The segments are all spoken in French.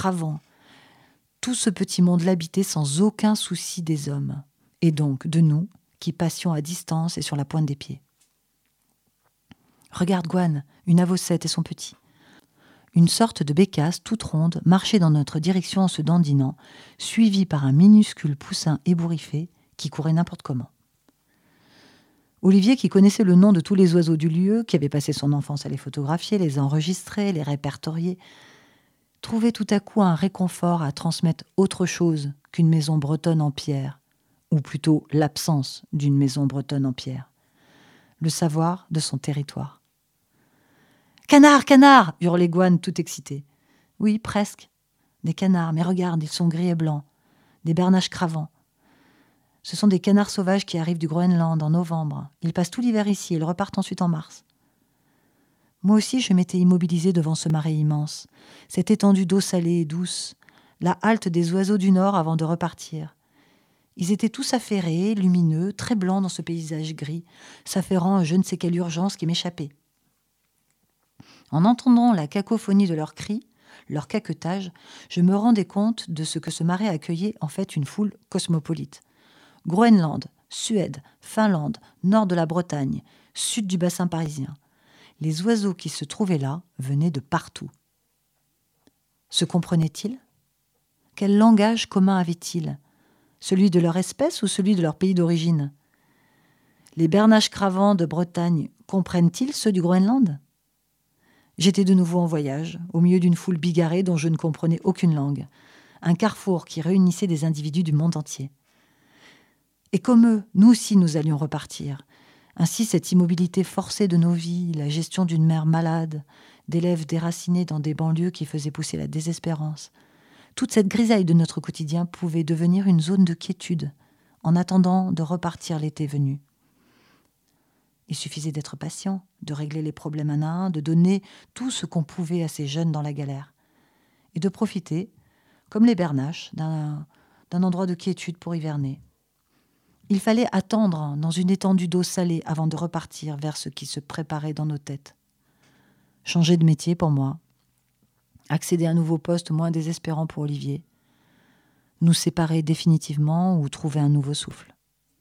cravant. Tout ce petit monde l'habitait sans aucun souci des hommes, et donc de nous, qui passions à distance et sur la pointe des pieds. Regarde Gwan, une avocette et son petit. Une sorte de bécasse toute ronde marchait dans notre direction en se dandinant, suivie par un minuscule poussin ébouriffé qui courait n'importe comment. Olivier, qui connaissait le nom de tous les oiseaux du lieu, qui avait passé son enfance à les photographier, les enregistrer, les répertorier, trouvait tout à coup un réconfort à transmettre autre chose qu'une maison bretonne en pierre, ou plutôt l'absence d'une maison bretonne en pierre. Le savoir de son territoire. « Canard, canard !» hurlait Gwan, tout excité. « Oui, presque. Des canards, mais regarde, ils sont gris et blancs. Des bernaches cravants. Ce sont des canards sauvages qui arrivent du Groenland en novembre. Ils passent tout l'hiver ici, ils repartent ensuite en mars. » Moi aussi, je m'étais immobilisée devant ce marais immense, cette étendue d'eau salée et douce, la halte des oiseaux du Nord avant de repartir. Ils étaient tous affairés, lumineux, très blancs dans ce paysage gris, s'affairant à je ne sais quelle urgence qui m'échappait. En entendant la cacophonie de leurs cris, leur caquetage, je me rendais compte de ce que ce marais accueillait en fait une foule cosmopolite. Groenland, Suède, Finlande, nord de la Bretagne, sud du bassin parisien. Les oiseaux qui se trouvaient là venaient de partout. Se comprenaient-ils ? Quel langage commun avaient-ils ? Celui de leur espèce ou celui de leur pays d'origine ? Les bernaches cravants de Bretagne comprennent-ils ceux du Groenland ? J'étais de nouveau en voyage, au milieu d'une foule bigarrée dont je ne comprenais aucune langue. Un carrefour qui réunissait des individus du monde entier. Et comme eux, nous aussi nous allions repartir. Ainsi, cette immobilité forcée de nos vies, la gestion d'une mère malade, d'élèves déracinés dans des banlieues qui faisaient pousser la désespérance, toute cette grisaille de notre quotidien pouvait devenir une zone de quiétude, en attendant de repartir l'été venu. Il suffisait d'être patient, de régler les problèmes un à un, de donner tout ce qu'on pouvait à ces jeunes dans la galère, et de profiter, comme les bernaches, d'un endroit de quiétude pour hiverner. Il fallait attendre dans une étendue d'eau salée avant de repartir vers ce qui se préparait dans nos têtes. Changer de métier pour moi, accéder à un nouveau poste moins désespérant pour Olivier, nous séparer définitivement ou trouver un nouveau souffle.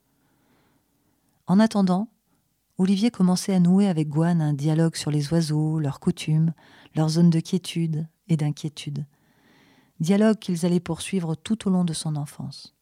En attendant, Olivier commençait à nouer avec Gwan un dialogue sur les oiseaux, leurs coutumes, leurs zones de quiétude et d'inquiétude. Dialogue qu'ils allaient poursuivre tout au long de son enfance.